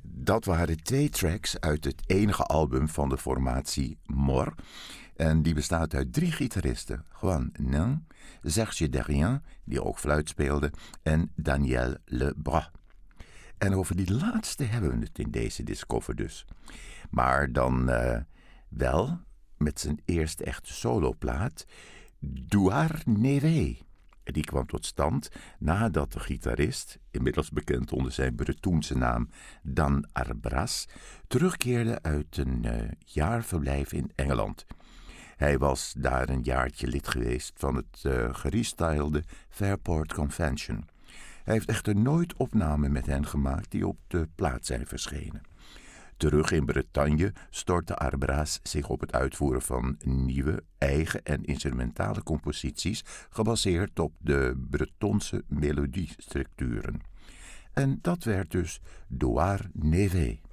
Dat waren 2 tracks uit het enige album van de formatie Mor. En die bestaat uit 3 gitaristen. Juan Nin, Serge Derrien, die ook fluit speelde, en Daniel Lebras. En over die laatste hebben we het in deze Discover dus. Maar dan wel met zijn eerste echte soloplaat, Douarnenez. Die kwam tot stand nadat de gitarist, inmiddels bekend onder zijn Bretoense naam Dan Arbras, terugkeerde uit een jaarverblijf in Engeland. Hij was daar een jaartje lid geweest van het gerestylede Fairport Convention. Hij heeft echter nooit opnamen met hen gemaakt die op de plaat zijn verschenen. Terug in Bretagne stortte Arbras zich op het uitvoeren van nieuwe, eigen en instrumentale composities gebaseerd op de Bretonse melodiestructuren. En dat werd dus Douarnenez.